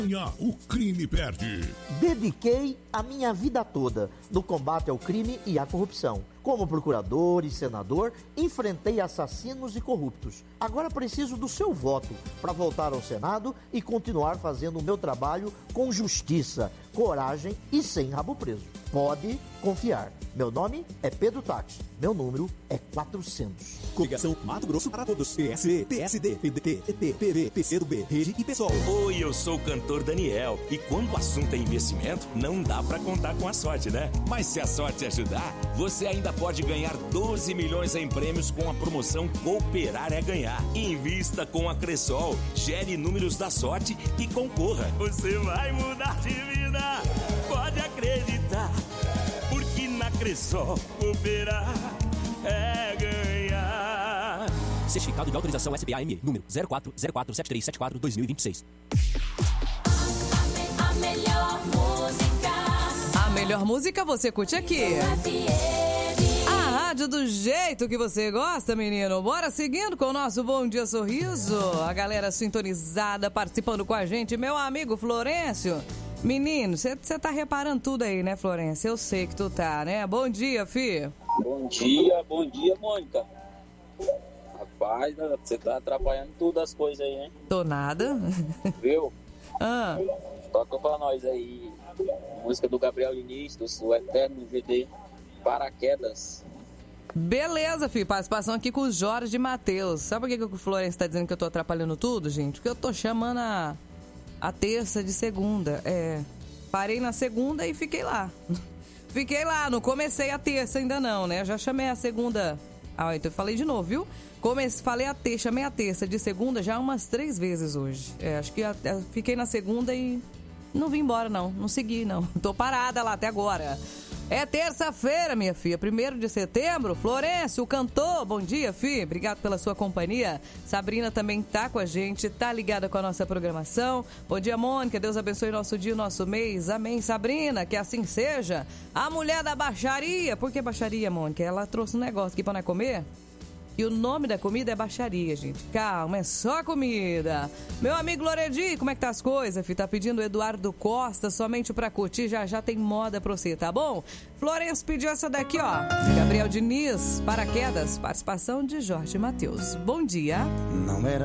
O crime perde. Dediquei a minha vida toda no combate ao crime e à corrupção. Como procurador e senador, enfrentei assassinos e corruptos. Agora preciso do seu voto para voltar ao Senado e continuar fazendo o meu trabalho com justiça, coragem e sem rabo preso. Pode confiar. Meu nome é Pedro Táxi. Meu número é 400. Coligação Mato Grosso para Todos. PSC, PSD, PDT, PT, PV, PCdoB, Rede e PSOL. Oi, eu sou o cantor Daniel. E quando o assunto é investimento, não dá pra contar com a sorte, né? Mas se a sorte ajudar, você ainda pode ganhar 12 milhões em prêmios com a promoção Cooperar é Ganhar. Invista com a Cressol, gere números da sorte e concorra. Você vai mudar de vida, pode acreditar. Porque na Cressol, cooperar é ganhar. Certificado de autorização SBAME, número 04047374-2026. A melhor música. A melhor música você curte aqui. A rádio do jeito que você gosta, menino. Bora seguindo com o nosso Bom Dia Sorriso. A galera sintonizada, participando com a gente. Meu amigo Florencio. Menino, você tá reparando tudo aí, né, Florencio? Eu sei que tu tá, né? Bom dia, fi. Bom dia, Mônica. Rapaz, você tá atrapalhando todas as coisas aí, hein? Tô nada. Viu? Toca pra nós aí música do Gabriel Diniz, do Eterno VD, Paraquedas. Beleza, filho. Participação aqui com o Jorge Matheus. Sabe por que o Florencio tá dizendo que eu tô atrapalhando tudo, gente? Porque eu tô chamando a terça de segunda. Parei na segunda e fiquei lá. Fiquei lá, não comecei a terça ainda não, né? Já chamei a segunda. Ah, então eu falei de novo, viu? Chamei a terça de segunda já umas 3 vezes hoje. Acho que fiquei na segunda e não vim embora, não segui, não. Tô parada lá até agora. É terça-feira, minha filha, 1º de setembro. Florencio, o cantor, bom dia, filho. Obrigado pela sua companhia. Sabrina também tá com a gente, tá ligada com a nossa programação. Bom dia, Mônica. Deus abençoe o nosso dia, o nosso mês. Amém, Sabrina. Que assim seja. A mulher da baixaria. Por que baixaria, Mônica? Ela trouxe um negócio aqui pra nós comer. E o nome da comida é baixaria, gente. Calma, é só comida. Meu amigo Loredi, como é que tá as coisas, filho? Tá pedindo o Eduardo Costa somente pra curtir. Já tem moda pra você, tá bom? Florencio pediu essa daqui, ó. Gabriel Diniz, Paraquedas, participação de Jorge Matheus. Bom dia. Não era